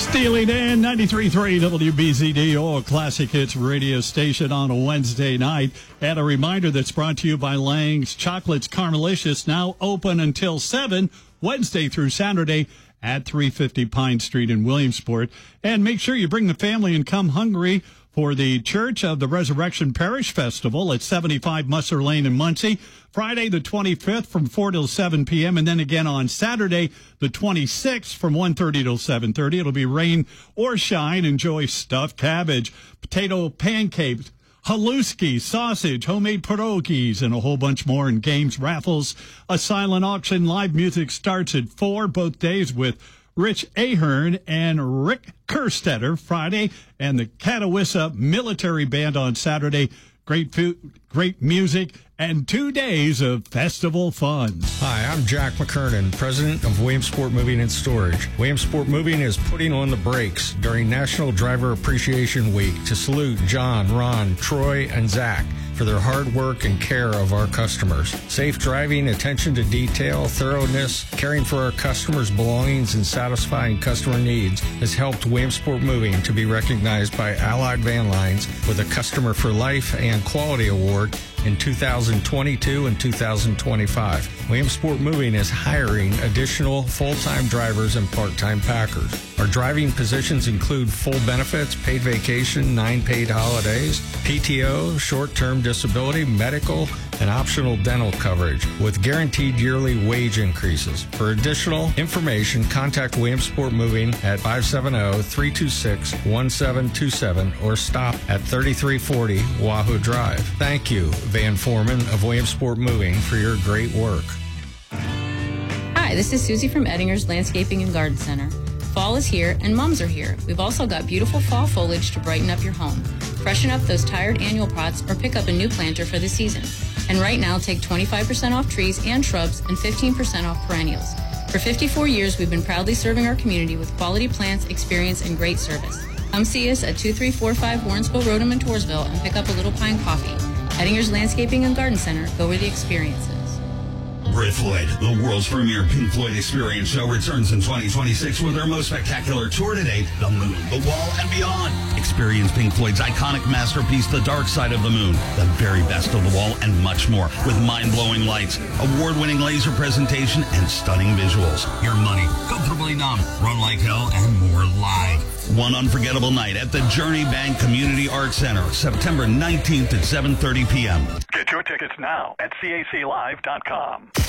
Steely Dan, 93.3 WBZD, your classic hits radio station on a Wednesday night. And a reminder that's brought to you by Lang's Chocolates Caramelicious, now open until 7, Wednesday through Saturday at 350 Pine Street in Williamsport. And make sure you bring the family and come hungry for the Church of the Resurrection Parish Festival at 75 Musser Lane in Muncie, Friday the 25th from 4 till 7 p.m., and then again on Saturday the 26th from 1:30 till 7:30. It'll be rain or shine. Enjoy stuffed cabbage, potato pancakes, haluski, sausage, homemade pierogies, and a whole bunch more, and games, raffles, a silent auction. Live music starts at 4 both days with Rich Ahern and Rick Kerstetter Friday, and the Catawissa Military Band on Saturday. Great food, great music, and 2 days of festival fun. Hi, I'm Jack McKernan, president of Williamsport Moving and Storage. Williamsport Moving is putting on the brakes during National Driver Appreciation Week to salute John, Ron, Troy, and Zach for their hard work and care of our customers. Safe driving, attention to detail, thoroughness, caring for our customers' belongings, and satisfying customer needs has helped Williamsport Moving to be recognized by Allied Van Lines with a Customer for Life and Quality Award in 2022 and 2025. Williamsport Moving is hiring additional full-time drivers and part-time packers. Our driving positions include full benefits, paid vacation, 9 paid holidays, PTO, short-term disability, medical, and optional dental coverage with guaranteed yearly wage increases. For additional information, contact Williamsport Moving at 570-326-1727 or stop at 3340 Wahoo Drive. Thank you, Van Foreman of Williamsport Moving, for your great work. Hi, this is Susie from Ettinger's Landscaping and Garden Center. Fall is here and mums are here. We've also got beautiful fall foliage to brighten up your home. Freshen up those tired annual pots or pick up a new planter for the season. And right now, take 25% off trees and shrubs and 15% off perennials. For 54 years, we've been proudly serving our community with quality plants, experience, and great service. Come see us at 2345 Warrensville Road in Montoursville and pick up a Little Pine Coffee. Ettinger's Landscaping and Garden Center. Go where the experience is. Brit Floyd, the world's premier Pink Floyd experience show, returns in 2026 with their most spectacular tour to date, The Moon, The Wall, and Beyond. Experience Pink Floyd's iconic masterpiece, The Dark Side of the Moon, the very best of The Wall, and much more, with mind-blowing lights, award-winning laser presentation, and stunning visuals. Your money, comfortably numb, Run Like Hell, and more live. One unforgettable night at the Journey Bank Community Arts Center, September 19th at 7:30 p.m. Get your tickets now at caclive.com.